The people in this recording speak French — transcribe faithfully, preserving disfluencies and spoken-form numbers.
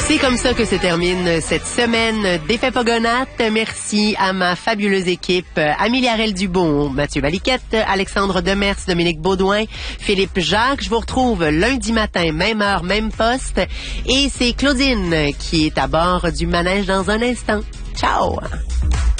C'est comme ça que se termine cette semaine d'Effets Pogonates. Merci à ma fabuleuse équipe, Amélie Arel-Dubon, Mathieu Valiquette, Alexandre Demers, Dominique Baudouin, Philippe Jacques. Je vous retrouve lundi matin, même heure, même poste. Et c'est Claudine qui est à bord du manège dans un instant. Ciao!